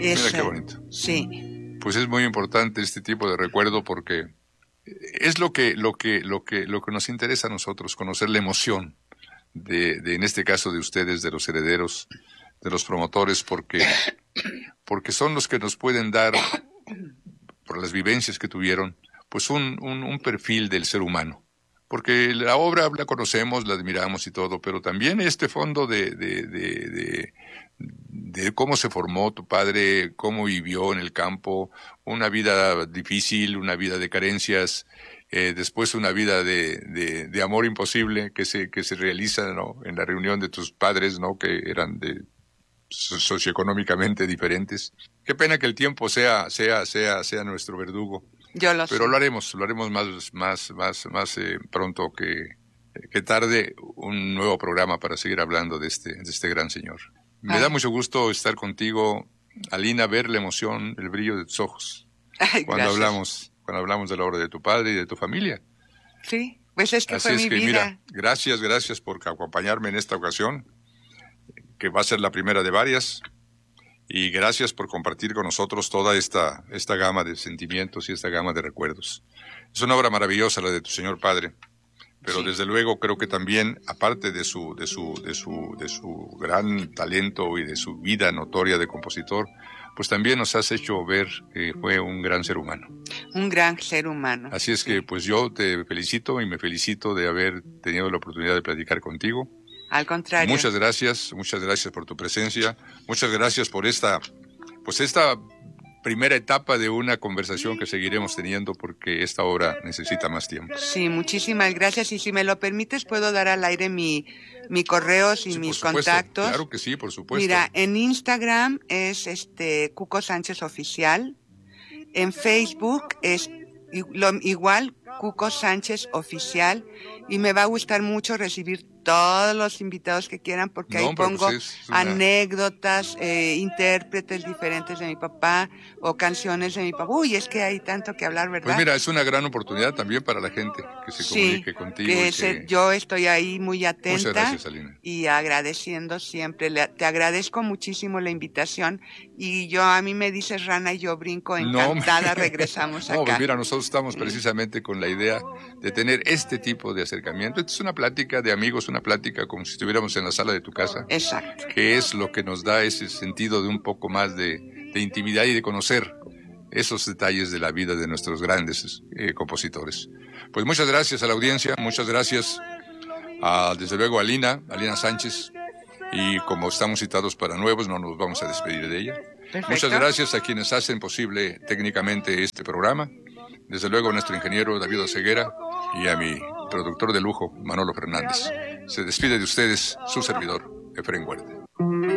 Mira qué bonito. Sí. Pues es muy importante este tipo de recuerdo porque es lo que nos interesa a nosotros, conocer la emoción de en este caso de ustedes, de los herederos, de los promotores, porque son los que nos pueden dar, por las vivencias que tuvieron, pues un perfil del ser humano. Porque la obra la conocemos, la admiramos y todo, pero también este fondo de cómo se formó tu padre, cómo vivió en el campo, una vida difícil, una vida de carencias, después una vida de amor imposible que se realiza, ¿no?, en la reunión de tus padres, ¿no?, que eran socioeconómicamente diferentes. Qué pena que el tiempo sea nuestro verdugo. Yo lo Pero sé. lo haremos más pronto que tarde, un nuevo programa para seguir hablando de este gran señor. Me da mucho gusto estar contigo, Alina, ver la emoción, el brillo de tus ojos. Ay, cuando gracias. hablamos de la obra de tu padre y de tu familia. Sí, pues es que Así fue es mi que, vida. mira, gracias por acompañarme en esta ocasión, que va a ser la primera de varias. Y gracias por compartir con nosotros toda esta gama de sentimientos y esta gama de recuerdos. Es una obra maravillosa la de tu señor padre, pero Sí. desde luego creo que también, aparte de su gran talento y de su vida notoria de compositor, pues también nos has hecho ver que fue un gran ser humano. Un gran ser humano. Así es que pues yo te felicito y me felicito de haber tenido la oportunidad de platicar contigo. Al contrario. Muchas gracias por tu presencia, muchas gracias por esta primera etapa de una conversación que seguiremos teniendo porque esta obra necesita más tiempo. Sí, muchísimas gracias, y si me lo permites puedo dar al aire mi correos y Sí, mis por supuesto. contactos. Claro que sí, por supuesto. Mira, en Instagram es Cuco Sánchez Oficial, en Facebook es igual Cuco Sánchez Oficial, y me va a gustar mucho recibir todos los invitados que quieran, porque ahí pongo anécdotas, intérpretes diferentes de mi papá o canciones de mi papá. Uy, es que hay tanto que hablar, ¿verdad? Pues mira, es una gran oportunidad también para la gente que se comunique contigo. Yo estoy ahí muy atenta. Muchas gracias, Alina. Y agradeciendo siempre. Te agradezco muchísimo la invitación, y a mí me dices Rana y yo brinco encantada. Regresamos acá. No, pues mira, nosotros estamos precisamente con la idea de tener este tipo de acercamiento. Esta es una plática de amigos, una plática como si estuviéramos en la sala de tu casa. Exacto. Que es lo que nos da ese sentido de un poco más de intimidad y de conocer esos detalles de la vida de nuestros grandes compositores. Pues muchas gracias a la audiencia, muchas gracias desde luego a Alina Sánchez, y como estamos citados para nuevos, no nos vamos a despedir de ella. Perfecto. Muchas gracias a quienes hacen posible técnicamente este programa, desde luego a nuestro ingeniero David Oseguera y a mi productor de lujo, Manolo Fernández. Se despide de ustedes su servidor, Efraín Huerta.